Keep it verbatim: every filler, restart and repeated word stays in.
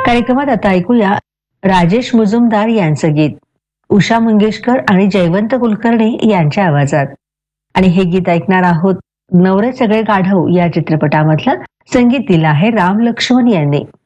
कार्यक्रमात आता ऐकूया राजेश मुजुमदार यांचं गीत उषा मंगेशकर आणि जयवंत कुलकर्णी यांच्या आवाजात. आणि हे गीत ऐकणार आहोत नवरे सगळे गाढव या चित्रपटामधलं. संगीत दिलं आहे राम लक्ष्मण यांनी.